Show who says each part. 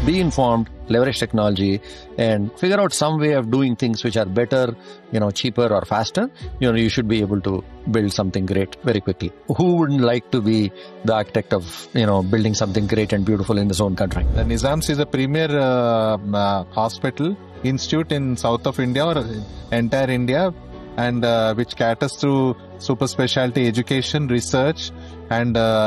Speaker 1: be informed, leverage technology, and figure out some way of doing things which are better, cheaper or faster, you should be able to build something great very quickly. Who wouldn't like to be the architect of, building something great and beautiful in his own country?
Speaker 2: The Nizams is a premier hospital institute in south of India or entire India, and which caters to super specialty education, research, and